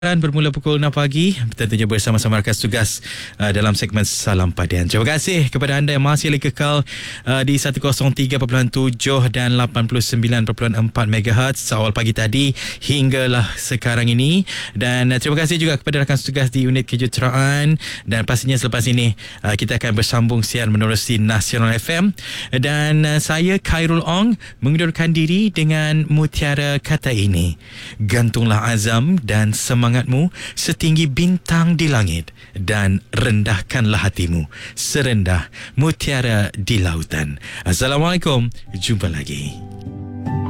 Bermula pukul 6 pagi, tentunya bersama-sama rakan tugas dalam segmen Salam Padian. Terima kasih kepada anda yang masih lagi kekal di 103.7 dan 89.4 MHz awal pagi tadi hinggalah sekarang ini. Dan terima kasih juga kepada rakan tugas di unit kejuruteraan. Dan pastinya selepas ini kita akan bersambung siar menerusi Nasional FM. Dan saya Khairul Ong mengundurkan diri dengan mutiara kata ini: gantunglah azam dan semangatmu setinggi bintang di langit, dan rendahkanlah hatimu serendah mutiara di lautan. Assalamualaikum, jumpa lagi.